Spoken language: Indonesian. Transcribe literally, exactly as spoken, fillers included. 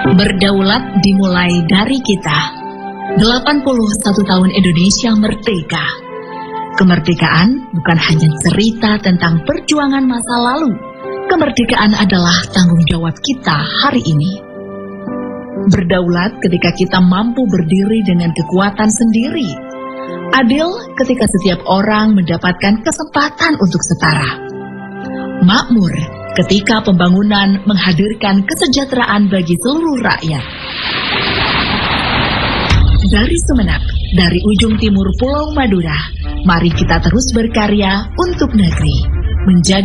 Berdaulat dimulai dari kita. delapan puluh satu tahun Indonesia merdeka. Kemerdekaan bukan hanya cerita tentang perjuangan masa lalu. Kemerdekaan adalah tanggung jawab kita hari ini. Berdaulat ketika kita mampu berdiri dengan kekuatan sendiri. Adil ketika setiap orang mendapatkan kesempatan untuk setara. Makmur ketika pembangunan menghadirkan kesejahteraan bagi seluruh rakyat. Dari Sumeneb, dari ujung timur Pulau Madura, mari kita terus berkarya untuk negeri, menjadi